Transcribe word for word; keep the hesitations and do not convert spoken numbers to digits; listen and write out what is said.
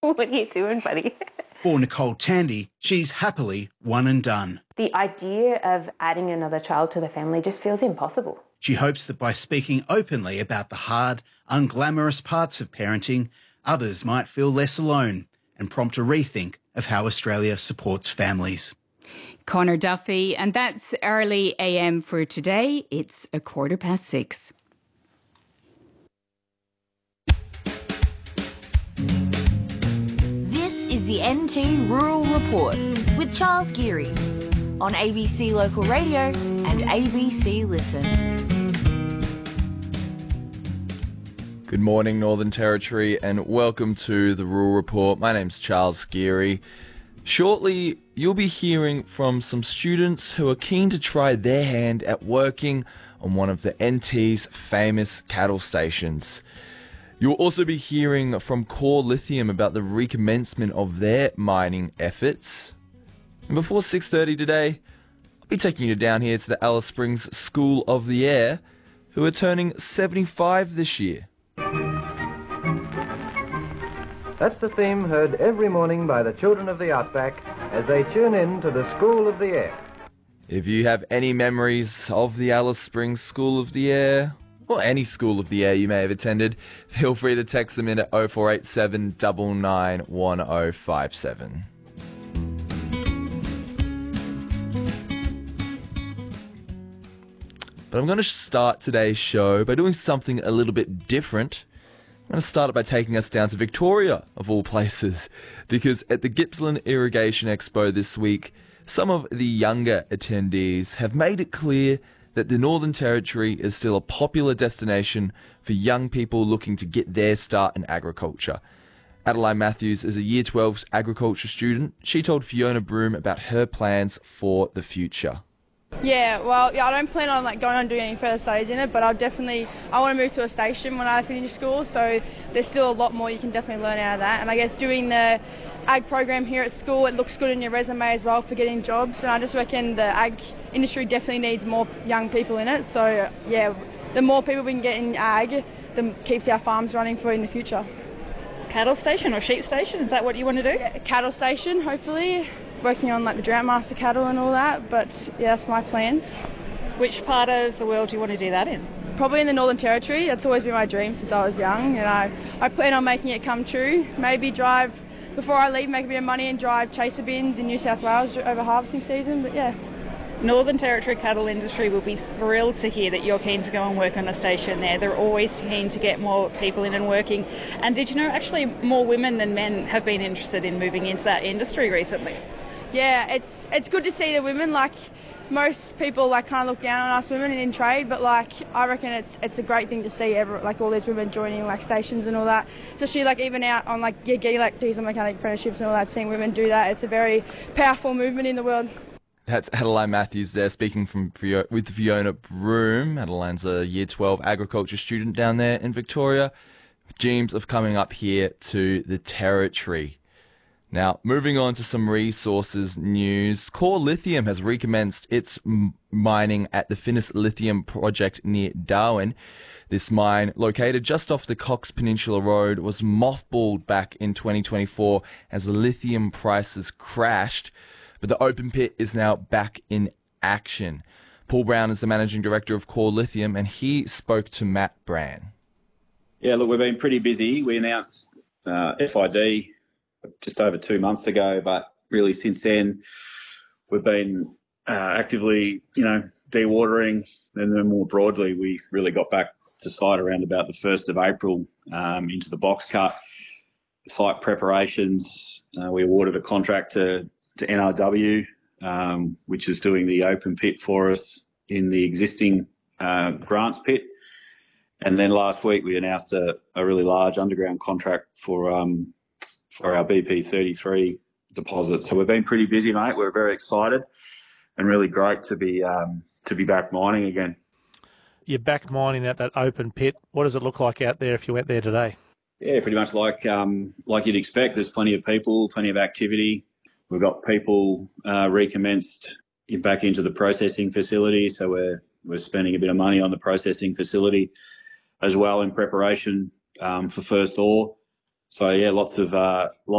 What are you doing, buddy? For Nicole Tandy, she's happily one and done. The idea of adding another child to the family just feels impossible. She hopes that by speaking openly about the hard, unglamorous parts of parenting, others might feel less alone and prompt a rethink of how Australia supports families. Connor Duffy, and that's Early A M for today. It's a quarter past six. This is the N T Rural Report with Charles Geary on A B C Local Radio and A B C Listen. Good morning, Northern Territory, and welcome to the Rural Report. My name's Charles Geary. Shortly, you'll be hearing from some students who are keen to try their hand at working on one of the N T's famous cattle stations. You'll also be hearing from Core Lithium about the recommencement of their mining efforts. And before six thirty today, I'll be taking you down here to the Alice Springs School of the Air, who are turning seventy-five this year. That's the theme heard every morning by the children of the Outback as they tune in to the School of the Air. If you have any memories of the Alice Springs School of the Air, or any School of the Air you may have attended, feel free to text them in at oh four eight seven, nine nine, one oh five seven. But I'm going to start today's show by doing something a little bit different. I'm going to start it by taking us down to Victoria, of all places, because at the Gippsland Irrigation Expo this week, some of the younger attendees have made it clear that the Northern Territory is still a popular destination for young people looking to get their start in agriculture. Adeline Matthews is a Year twelve's agriculture student. She told Fiona Broom about her plans for the future. Yeah, well, yeah, I don't plan on like going on doing any further studies in it, but I'll definitely, I want to move to a station when I finish school, so there's still a lot more you can definitely learn out of that. And I guess doing the ag program here at school, it looks good in your resume as well for getting jobs, and I just reckon the ag industry definitely needs more young people in it. So yeah, the more people we can get in ag, the keeps our farms running for in the future. Cattle station or sheep station, is that what you want to do? Yeah, cattle station, hopefully. Working on like the Drought Master cattle and all that, but yeah, that's my plans. Which part of the world do you want to do that in? Probably in the Northern Territory. That's always been my dream since I was young, and I, I plan on making it come true. Maybe drive, before I leave, make a bit of money and drive chaser bins in New South Wales over harvesting season, but yeah. Northern Territory cattle industry will be thrilled to hear that you're keen to go and work on a station there. They're always keen to get more people in and working. And did you know actually more women than men have been interested in moving into that industry recently? Yeah, it's it's good to see the women. Like most people, like kind of look down on us women in trade, but like I reckon it's it's a great thing to see. Ever like all these women joining like stations and all that. Especially like even out on like getting like diesel mechanic apprenticeships and all that. Seeing women do that, it's a very powerful movement in the world. That's Adeline Matthews there speaking from with Fiona Broom. Adeline's a Year twelve agriculture student down there in Victoria, with dreams of coming up here to the Territory. Now, moving on to some resources news. Core Lithium has recommenced its m- mining at the Finniss Lithium project near Darwin. This mine, located just off the Cox Peninsula Road, was mothballed back in twenty twenty-four as the lithium prices crashed, but the open pit is now back in action. Paul Brown is the managing director of Core Lithium, and he spoke to Matt Brand. Yeah, look, we've been pretty busy. We announced uh, F I D just over two months ago, but really since then we've been uh, actively, you know, dewatering, and then more broadly we really got back to site around about the first of April um, into the box cut, site preparations. Uh, we awarded a contract to, to N R W, um, which is doing the open pit for us in the existing uh, Grants pit. And then last week we announced a, a really large underground contract for um, for our B P thirty-three deposit. So we've been pretty busy, mate. We're very excited and really great to be um, to be back mining again. You're back mining at that open pit. What does it look like out there if you went there today? Yeah, pretty much like um, like you'd expect. There's plenty of people, plenty of activity. We've got people uh, recommenced back into the processing facility, so we're we're spending a bit of money on the processing facility as well in preparation um, for first ore. So yeah, lots of uh, lots